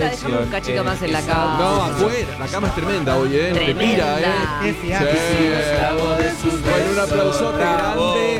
Dejame un cachito más en la cama. No, afuera. La cama es tremenda hoy, ¿eh? Te Tremenda. tira, ¿eh? Sí. Bueno, un aplausote grande.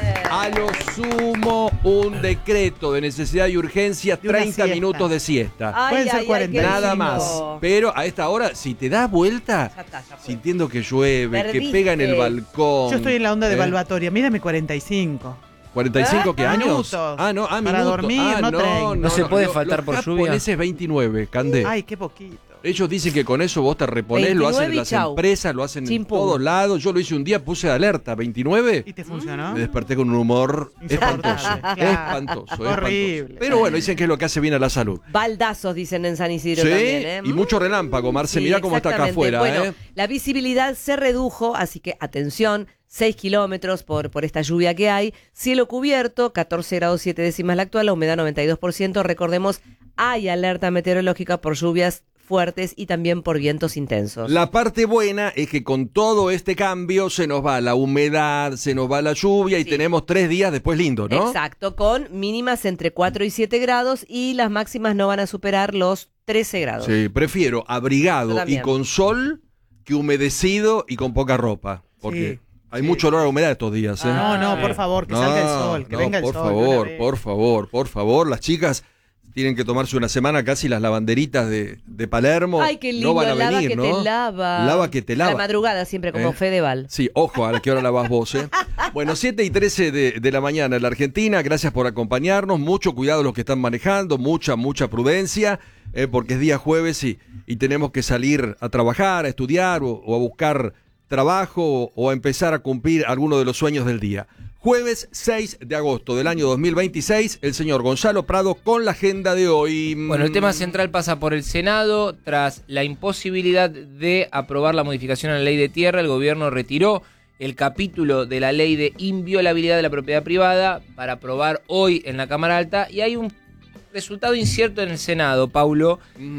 A lo sumo, un decreto de necesidad y urgencia, Y una 30 siesta. minutos de siesta. Pueden ser 45. Nada más. Pero a esta hora, si te das vuelta, Ya está, ya fue. sintiendo que llueve, Perdiste. que pega en el balcón. Yo estoy en la onda de ¿eh? evaluatoria. Mírame 45. ¿45 qué años? Minutos. Para Para dormir, no 30. No se puede faltar por los lluvia. japoneses 29, Candé. Ay, qué poquito. Ellos dicen que con eso vos te reponés, lo hacen 29 en y las chau. empresas, lo hacen en Chimpum. todos lados. Yo lo hice un día, puse alerta, 29. ¿Y te funcionó? Me desperté con un humor Insoportable. espantoso. Claro. Espantoso. Horrible. Espantoso. Pero bueno, dicen que es lo que hace bien a la salud. Baldazos, dicen en San Isidro Sí, también, ¿eh? y mucho relámpago, Marce. Sí, Mirá cómo está acá exactamente. afuera. Bueno, ¿eh? la visibilidad se redujo, así que atención, 6 kilómetros por esta lluvia que hay. Cielo cubierto, 14 grados 7 décimas la actual, la humedad 92%. Recordemos, hay alerta meteorológica por lluvias fuertes y también por vientos intensos. La parte buena es que con todo este cambio se nos va la humedad, se nos va la lluvia y Sí. tenemos 3 días después lindos, ¿no? Exacto, con mínimas entre 4 y 7 grados y las máximas no van a superar los 13 grados. Sí, prefiero Yo abrigado y también. con sol que humedecido y con poca ropa. Porque Sí, hay sí. mucho olor a humedad estos días, ¿eh? No, por favor, que salga el sol, que venga el por sol. de favor, una vez. por favor. Las chicas tienen que tomarse una semana casi las lavanderitas de Palermo. Ay, qué lindo, no van a lava venir, que ¿no? te lava. Lava que te lava. A la madrugada siempre como ¿Eh? Fedeval. Sí, ojo, a la que hora la vas vos, ¿eh? Bueno, 7:13 de la mañana en la Argentina. Gracias por acompañarnos. Mucho cuidado los que están manejando, mucha prudencia, porque es día jueves y tenemos que salir a trabajar, a estudiar o a buscar trabajo o a empezar a cumplir alguno de los sueños del día. Jueves 6 de agosto del año 2026, el señor Gonzalo Prado con la agenda de hoy. Bueno, el tema central pasa por el Senado. Tras la imposibilidad de aprobar la modificación a la ley de tierra, el gobierno retiró el capítulo de la ley de inviolabilidad de la propiedad privada para aprobar hoy en la Cámara Alta. Y hay un resultado incierto en el Senado, Paulo,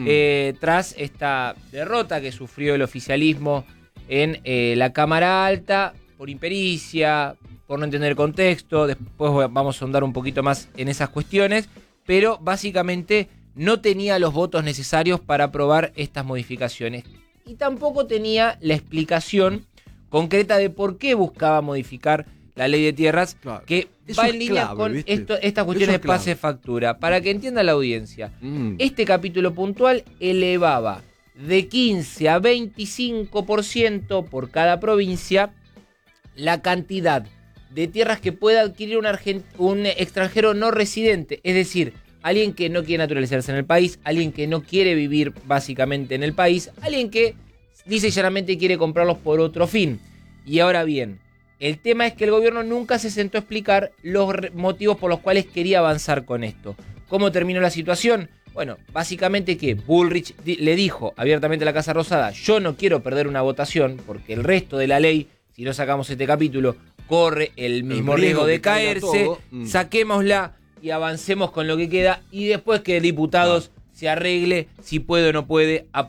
tras esta derrota que sufrió el oficialismo en la Cámara Alta por impericia, por no entender el contexto. Después vamos a ahondar un poquito más en esas cuestiones, pero básicamente no tenía los votos necesarios para aprobar estas modificaciones y tampoco tenía la explicación concreta de por qué buscaba modificar la ley de tierras, Claro. que Eso va es en línea clave, con ¿viste? estas cuestiones Eso es clave. pase factura. Para que entienda la audiencia, Mm. este capítulo puntual elevaba de 15 a 25% por cada provincia la cantidad de tierras que pueda adquirir un extranjero no residente, es decir, alguien que no quiere naturalizarse en el país, alguien que no quiere vivir básicamente en el país, alguien que dice llanamente quiere comprarlos por otro fin. Y ahora bien, el tema es que el gobierno nunca se sentó a explicar los motivos por los cuales quería avanzar con esto. ¿Cómo terminó la situación? Bueno, básicamente que Bullrich le dijo abiertamente a la Casa Rosada: yo no quiero perder una votación porque el resto de la ley, si no sacamos este capítulo, corre el mismo riesgo de que caiga caerse. todo. Saquémosla y avancemos con lo que queda y después que diputados se arregle si puede o no puede